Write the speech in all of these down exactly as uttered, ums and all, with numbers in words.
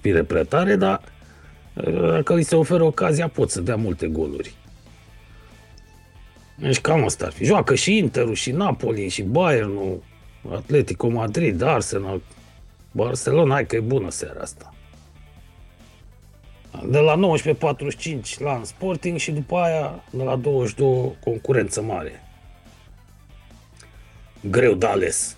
transpire prea tare, dar dacă îi se oferă ocazia, pot să dea multe goluri. Deci cam asta ar fi. Joacă și Interul, și Napoli, și Bayernul, Atletico Madrid, Arsenal, Barcelona, hai că e bună seara asta. De la nouăsprezece patruzeci și cinci la Sporting și după aia de la douăzeci și două concurență mare. Greu de ales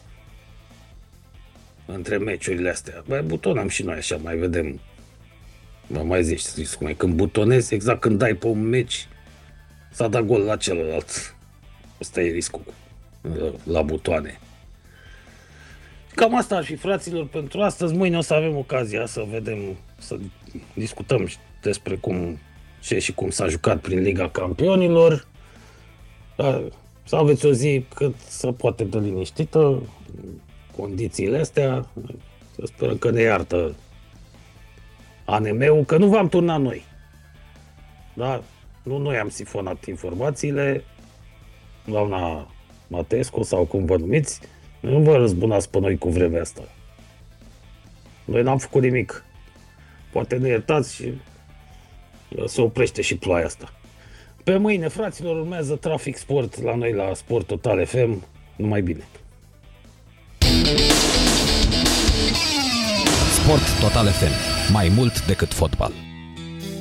între meciurile astea. Băi, butonăm și noi așa, mai vedem. Mă mai zici, zici cum e, când butonezi, exact când dai pe un meci, s-a dat gol la celălalt. Ăsta e riscul la butoane. Cam asta ar fi, fraților, pentru astăzi. Mâine o să avem ocazia să vedem, să discutăm despre cum, ce și cum s-a jucat prin Liga Campionilor. Să aveți o zi cât se poate de liniștită, condițiile astea. Să sperăm că ne iartă A N M-ul, că nu v-am turnat noi. Da? Nu noi am sifonat informațiile, doamna Matescu sau cum vă numiți, nu vă răzbunați pe noi cu vremea asta. Noi n-am făcut nimic. Poate ne iertați și se oprește și ploaia asta. Pe mâine, fraților, urmează Trafic Sport la noi la Sport Total F M. Numai bine! Sport Total F M. Mai mult decât fotbal.